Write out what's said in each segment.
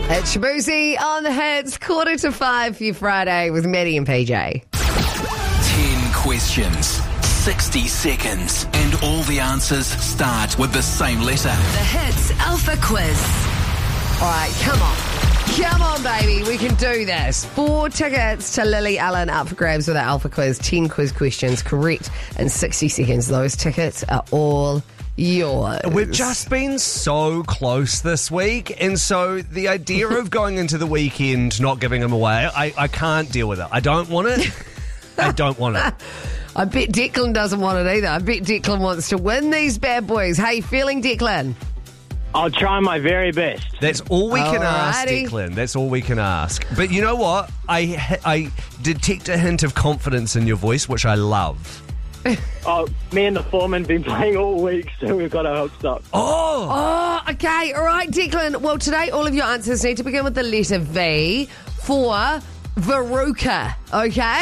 It's Shabuzi on the Hits, 4:45 for your Friday with Maddie and PJ. 10 questions, 60 seconds, and all the answers start with the same letter. The Hits Alpha Quiz. All right, come on. Come on, baby. We can do this. 4 tickets to Lily Allen up for grabs with our Alpha Quiz. 10 quiz questions correct in 60 seconds. Those tickets are all yours. We've just been so close this week, and so the idea of going into the weekend not giving them away, I can't deal with it. I don't want it. I don't want it. I bet Declan doesn't want it either. I bet Declan wants to win these bad boys. How you feeling, Declan? I'll try my very best. That's all we can ask, Alrighty. Declan. That's all we can ask. But you know what? I detect a hint of confidence in your voice, which I love. Oh, me and the foreman been playing all week, so we've got our hopes up. Oh, okay. All right, Declan. Well, today all of your answers need to begin with the letter V for Veruca, okay?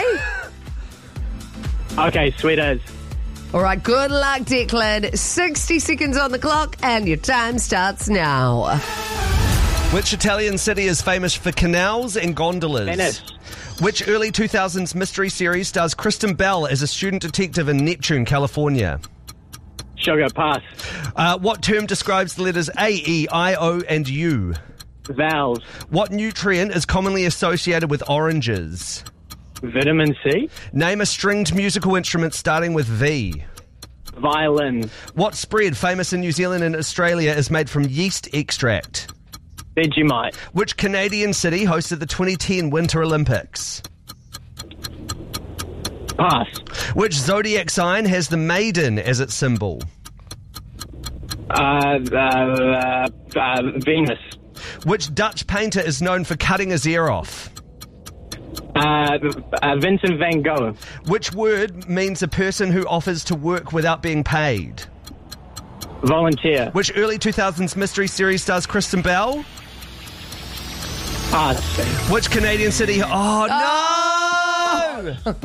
Okay, sweet as. All right, good luck, Declan. 60 seconds on the clock, and your time starts now. Which Italian city is famous for canals and gondolas? Venice. Which early 2000s mystery series stars Kristen Bell as a student detective in Neptune, California? Sugar, pass. What term describes the letters A, E, I, O, and U? Vowels. What nutrient is commonly associated with oranges? Vitamin C. Name a stringed musical instrument starting with V. Violin. What spread, famous in New Zealand and Australia, is made from yeast extract? Vegemite. Which Canadian city hosted the 2010 Winter Olympics? Pass. Which zodiac sign has the maiden as its symbol? Venus. Which Dutch painter is known for cutting his ear off? Vincent van Gogh. Which word means a person who offers to work without being paid? Volunteer. Which early 2000s mystery series stars Kristen Bell? Pass. Which Canadian city... Oh, no!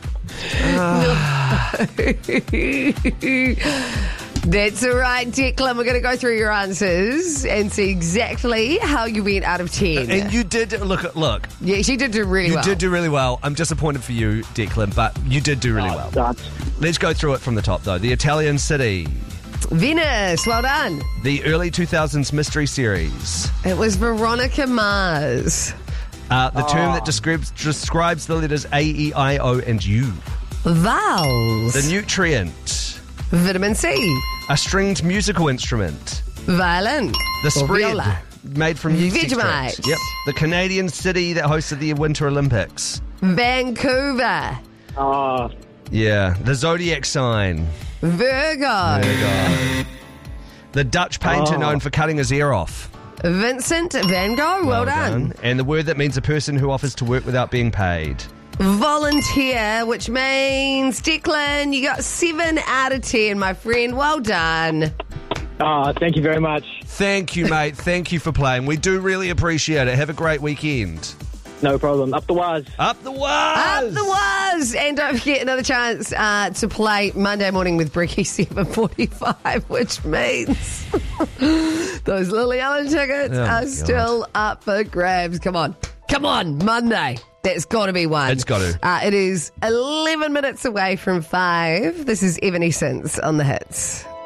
That's all right, Declan. We're going to go through your answers and see exactly how you went out of 10. And you did... Look. Yeah, she did do really well. You did do really well. I'm disappointed for you, Declan, but you did do really well. Starts. Let's go through it from the top, though. The Italian city. Venice, well done. The early 2000s mystery series. It was Veronica Mars. The term that describes the letters A, E, I, O, and U. Vowels. The nutrient. Vitamin C. A stringed musical instrument. Violin. The Or spread. viola. Made from yeast Vegemite. extract. Yep. The Canadian city that hosted the Winter Olympics. Vancouver. Oh, Yeah. The zodiac sign. Virgo. The Dutch painter known for cutting his ear off. Vincent van Gogh. Well done. And the word that means a person who offers to work without being paid. Volunteer, which means, Declan, you got 7 out of 10, my friend. Well done. thank you very much. Thank you, mate. Thank you for playing. We do really appreciate it. Have a great weekend. No problem. Up the wires. Up the was! Up the was! And don't forget another chance to play Monday morning with Bricky 7:45, which means those Lily Allen tickets are still up for grabs. Come on, Monday. That's got to be one. It's got to. It is 11 minutes away from 5. This is Evanescence on the Hits.